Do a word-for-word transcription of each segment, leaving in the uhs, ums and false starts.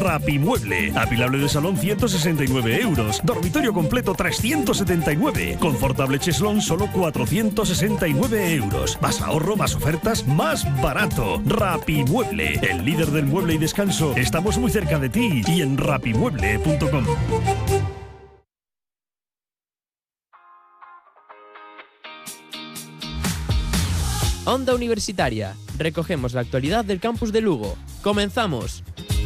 Rapimueble. Apilable de salón ciento sesenta y nueve euros. Dormitorio completo trescientos setenta y nueve. Confortable cheslón solo cuatrocientos sesenta y nueve euros. Más ahorro, más ofertas, más barato. Rapimueble, el líder del mueble y descanso. Estamos muy cerca de ti y en rapimueble punto com. Onda Universitaria. Recogemos la actualidad del campus de Lugo. ¡Comenzamos!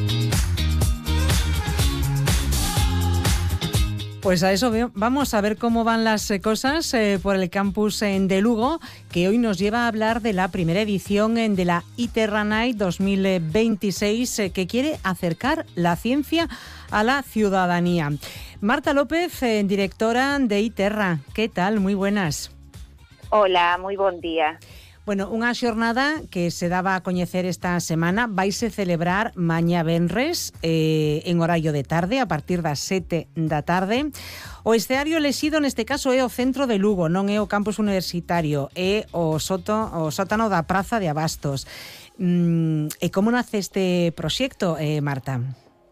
Pues a eso veo. Vamos a ver cómo van las eh, cosas eh, por el campus eh, de Lugo, que hoy nos lleva a hablar de la primera edición eh, de la iTerra Night dos mil veintiséis, eh, que quiere acercar la ciencia a la ciudadanía. Marta López, eh, directora de iTerra. ¿Qué tal? Muy buenas. Hola, moi bon día. Bueno, unha xornada que se daba a coñecer esta semana vaise celebrar mañá venres eh, en horario de tarde, a partir das sete da tarde. O escenario elexido neste caso é o centro de Lugo, non é o campus universitario, é o, soto, o sótano da Praza de Abastos. Mm, e como nace este proxecto, eh, Marta?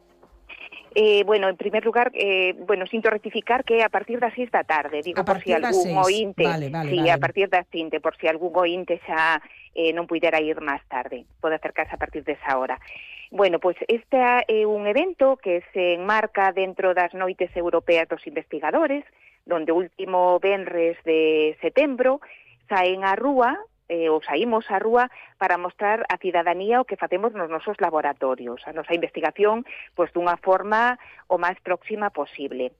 Eh, bueno, en primer lugar, eh, bueno, sinto rectificar que a partir das seis da tarde, digo, por si algún ointe, vale, vale, sí, vale. a partir das cinco, por si algún ointe xa eh, non puidera ir máis tarde, pode acercarse a partir desa hora. Bueno, pois pues este é un evento que se enmarca dentro das noites europeas dos investigadores, donde o último venres de setembro saen á rúa, eh, ou saímos á rúa para mostrar á cidadanía o que facemos nos nosos laboratorios, a nosa investigación pois dunha forma o máis próxima posible.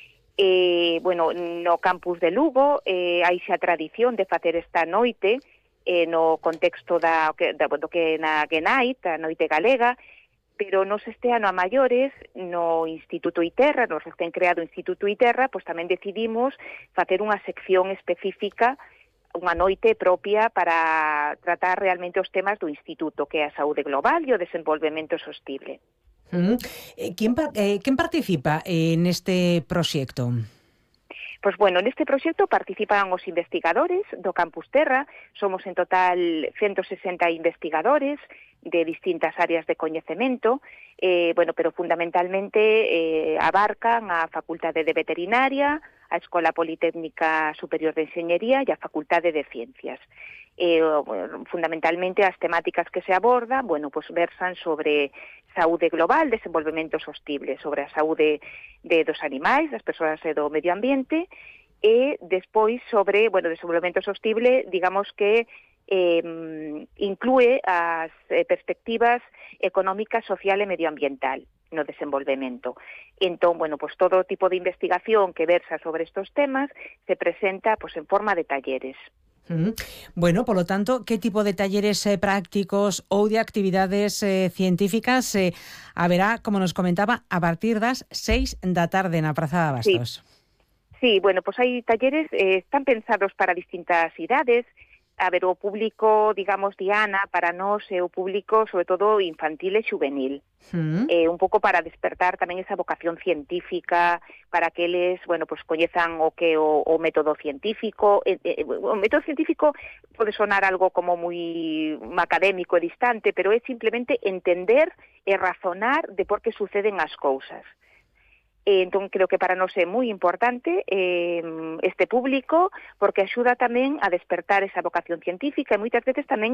Eh, bueno, no campus de Lugo eh, hai xa tradición de facer esta noite eh, no contexto da, da, do que na Genait, a noite galega, pero nos este ano a maiores, no Instituto iTerra, nos recén creado Instituto iTerra, pois tamén decidimos facer unha sección específica, unha noite propia para tratar realmente os temas do Instituto, que é a saúde global e o desenvolvemento sostible. Mm. Eh, quen, eh, quen participa eh, neste proxecto? Pois bueno, neste proxecto participan os investigadores do Campus Terra, somos en total ciento sesenta investigadores de distintas áreas de coñecemento, eh, bueno, pero fundamentalmente eh, abarcan a Facultade de Veterinaria, a Escola Politécnica Superior de Enxeñería e a Facultade de Ciencias. Eh, bueno, fundamentalmente as temáticas que se abordan, bueno, pues versan sobre saúde global, desenvolvemento sostible, sobre a saúde de dos animais, das persoas e do medio ambiente, e despois sobre, bueno, desenvolvemento sostible, digamos que eh, inclúe as eh, perspectivas económica, social e medioambiental no desenvolvemento. Entón, bueno, pues todo tipo de investigación que versa sobre estos temas se presenta pues en forma de talleres. Mm. Bueno, por lo tanto, ¿qué tipo de talleres eh, prácticos ou de actividades eh, científicas eh, haberá, como nos comentaba, a partir das seis da tarde na Praza de Abastos? Sí, sí, bueno, pues hai talleres, eh, están pensados para distintas idades. A ver, o público, digamos, Diana, para nós é o público, sobre todo, infantil e juvenil. Mm. Eh, un pouco para despertar tamén esa vocación científica, para que eles, bueno, pues coñezan o que o, o método científico. Eh, eh, o método científico pode sonar algo como moi académico e distante, pero é simplemente entender e razonar de por que suceden as cousas. Eh, entón, creo que para nós é moi importante eh, este público, porque axuda tamén a despertar esa vocación científica e moitas veces tamén